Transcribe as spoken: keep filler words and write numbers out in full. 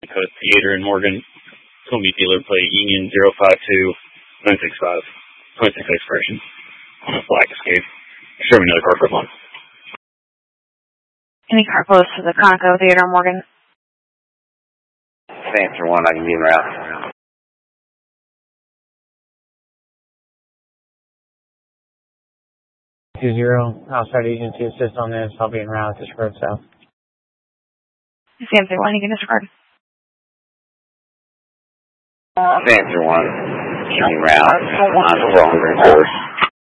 Coast Theater in Morgan. Told me dealer plate Union zero five two nine six five. twenty-six expiration. On a Black Escape. Show me another car for one. Any car close to the Conoco Theater in Morgan? Answer one, I can be en route. Two zero, outside agency assist on this. I'll be en route to Discord South. Answer one, you can disregard. Answer one, en route on Stronger course.